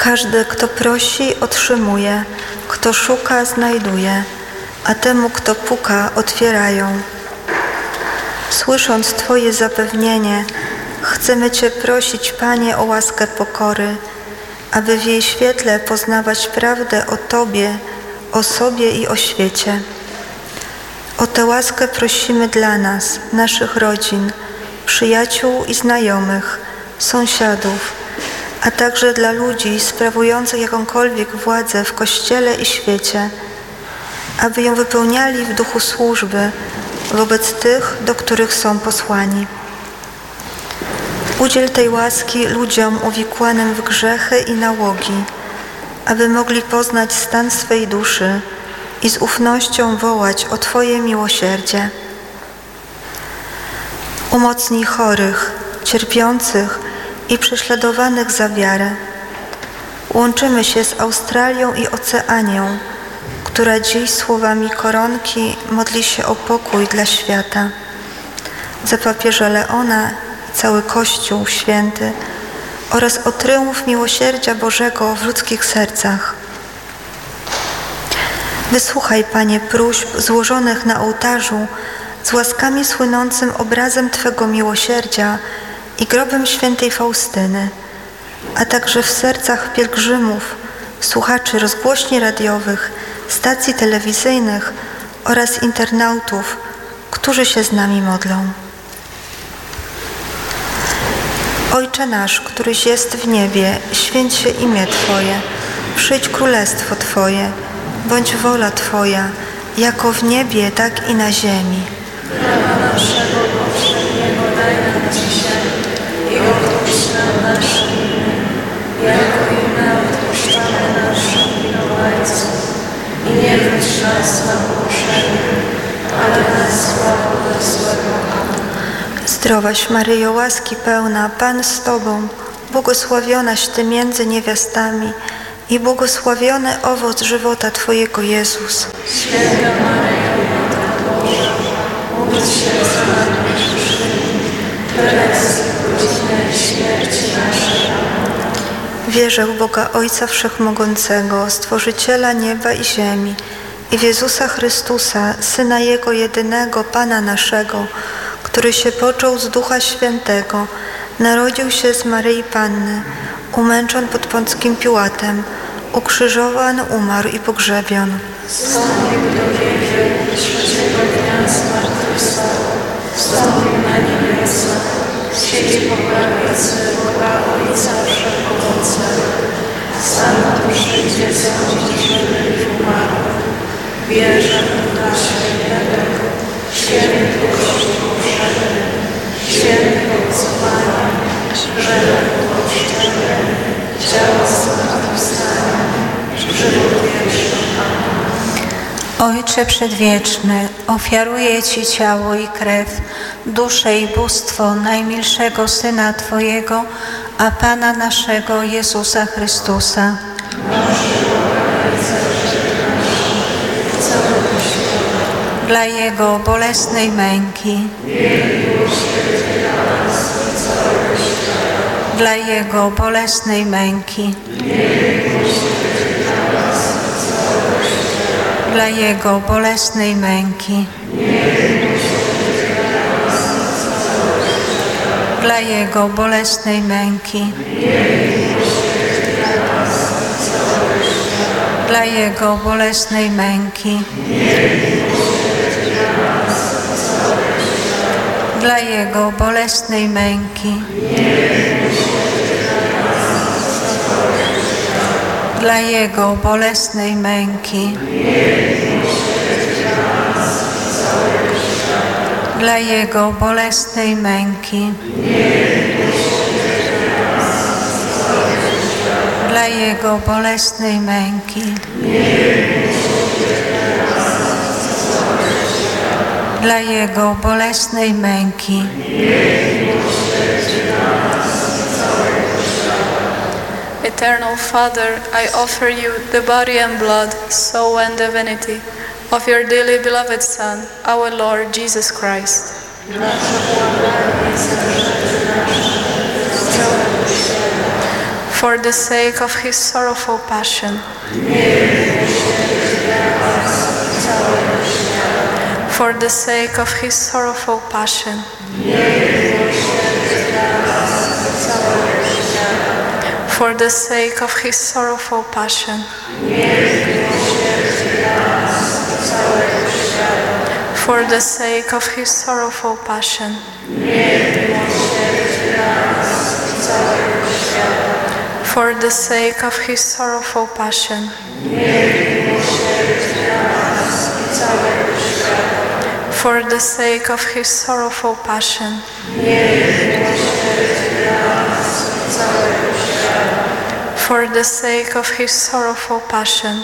Każdy, kto prosi, otrzymuje, kto szuka, znajduje, a temu, kto puka, otwierają. Słysząc Twoje zapewnienie, chcemy Cię prosić, Panie, o łaskę pokory, aby w jej świetle poznawać prawdę o Tobie, o sobie i o świecie. O tę łaskę prosimy dla nas, naszych rodzin, przyjaciół i znajomych, sąsiadów, a także dla ludzi sprawujących jakąkolwiek władzę w Kościele i świecie, aby ją wypełniali w duchu służby wobec tych, do których są posłani. Udziel tej łaski ludziom uwikłanym w grzechy i nałogi, aby mogli poznać stan swej duszy i z ufnością wołać o Twoje miłosierdzie. Umocnij chorych, cierpiących i prześladowanych za wiarę. Łączymy się z Australią i Oceanią, która dziś słowami koronki modli się o pokój dla świata. Za papieża Leona i cały Kościół święty oraz o tryumf miłosierdzia Bożego w ludzkich sercach. Wysłuchaj, Panie, próśb złożonych na ołtarzu z łaskami słynącym obrazem Twego miłosierdzia i grobem świętej Faustyny, a także w sercach pielgrzymów, słuchaczy rozgłośni radiowych, stacji telewizyjnych oraz internautów, którzy się z nami modlą. Ojcze nasz, któryś jest w niebie, święć się imię Twoje, przyjdź królestwo Twoje, bądź wola Twoja, jako w niebie, tak i na ziemi. Chleba naszego powszedniego daj nam dzisiaj i odpuść nam nasze winy, jako i my odpuszczamy naszym winowajcom. I nie wódź nas na pokuszenie, ale nas zbaw od złego. Zdrowaś Maryjo, łaski pełna, Pan z Tobą, błogosławionaś Ty między niewiastami i błogosławiony owoc żywota Twojego, Jezus. Święta Maryjo, Matka Boża, módl się za nami grzesznymi, teraz i w godzinę śmierci naszej. Wierzę w Boga Ojca Wszechmogącego, Stworzyciela nieba i ziemi, i w Jezusa Chrystusa, Syna Jego jedynego, Pana naszego, który się począł z Ducha Świętego, narodził się z Maryi Panny, umęczon pod Pąckim Piłatem, ukrzyżowan, umarł i pogrzebion. Wstąpił do piekieł, trzeciego dnia zmartwychwstał, wstąpił na niebiosa, siedzi po prawicy Boga Ojca Wszechmogącego. Stamtąd przyjdzie sądzić żywych i umarłych. Wierzę w Ducha Świętego, święty Kościół powszechny, święte obcowanie, grzech odpuszczony, ciało zmartwychwstania, żywot wieczny. Ojcze Przedwieczny, ofiaruję Ci ciało i krew, duszę i bóstwo najmilszego Syna Twojego, a Pana naszego Jezusa Chrystusa. Dla Jego bolesnej męki, dla Jego bolesnej męki, dla Jego bolesnej męki, dla Jego bolesnej męki, dla Jego bolesnej męki, dla Jego bolesnej męki, dla Jego bolesnej męki, dla Jego bolesnej męki, dla Jego bolesnej męki, dla Jego bolesnej męki, Eternal Father, I offer you the body and blood, soul and divinity of your dearly beloved Son, our Lord Jesus Christ. for the sake of his sorrowful passion, for the sake of his sorrowful passion, for the sake of his sorrowful passion, for the sake of his sorrowful passion, for the sake of his sorrowful passion, for the sake of his sorrowful passion, for the sake of his sorrowful passion,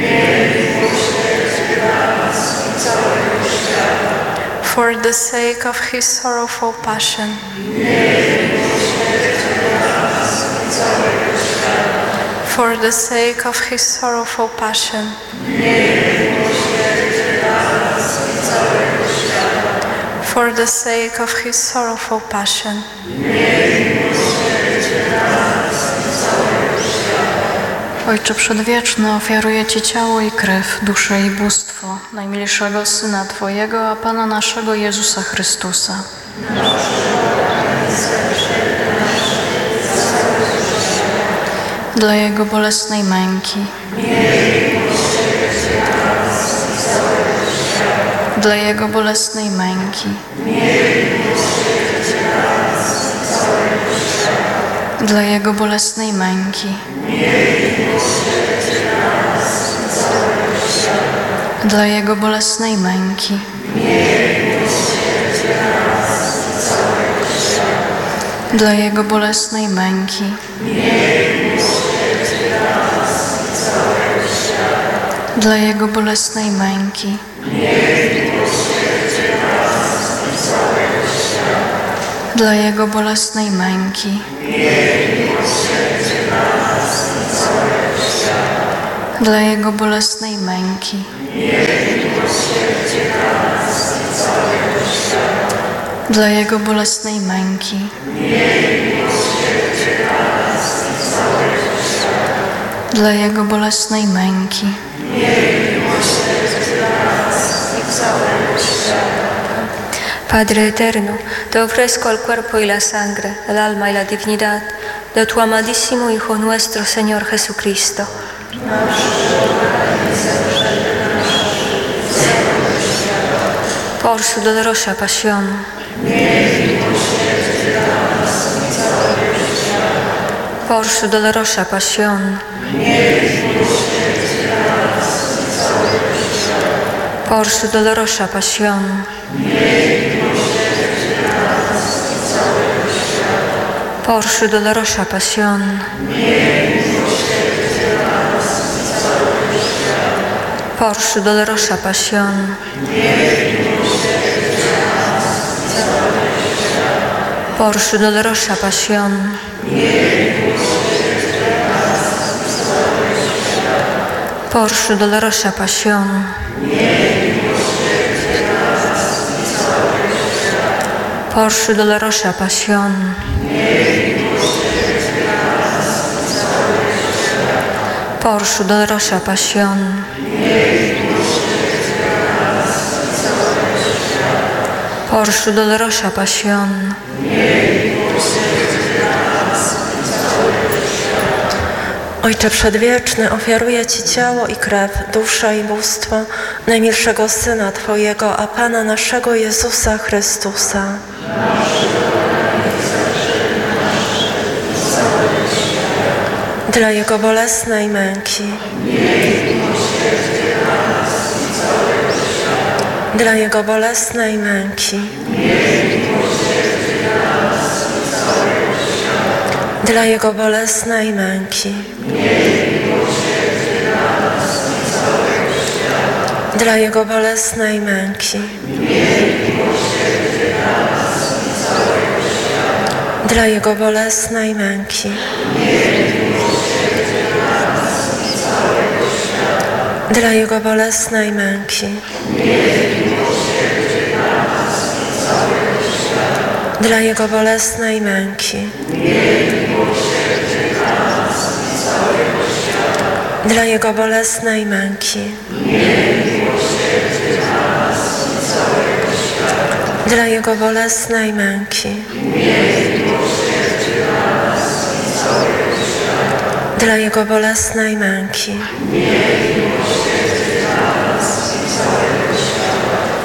for the sake of his sorrowful passion, for the sake of his sorrowful passion, for the sake of his sorrowful passion, Ojcze Przedwieczny, ofiaruję Ci ciało i krew, duszę i bóstwo najmilszego Syna Twojego, a Pana naszego Jezusa Chrystusa. Dla Jego bolesnej męki, dla Jego bolesnej męki, dla Jego bolesnej męki, dla Jego bolesnej męki, dla Jego bolesnej męki, dla Jego bolesnej męki, dla Jego bolesnej męki, dla Jego bolesnej męki, dla Jego bolesnej męki, dla Jego bolesnej męki, Padre eterno, te ofrezco el cuerpo y la sangre, el alma y la divinidad de tu amadísimo Hijo nuestro Señor Jesucristo, por su dolorosa pasión, por su dolorosa pasión, por su dolorosa pasión, por su dolorosa pasión, por su dolorosa pasión, por su dolorosa pasión, por su dolorosa pasión, por su dolorosa pasión, por su dolorosa pasión, por su dolorosa pasión, Ojcze Przedwieczny, ofiaruję Ci ciało i krew, duszę i bóstwo najmilszego Syna Twojego, a Pana naszego Jezusa Chrystusa. Dla Jego bolesnej męki, dla Jego bolesnej męki, dla Jego bolesnej męki, dla Jego bolesnej męki, dla Jego bolesnej męki, dla Jego bolesnej męki, dla Jego bolesnej męki, dla Jego bolesnej męki, dla Jego bolesnej męki, dla Jego bolesnej męki, dla Jego bolesnej męki,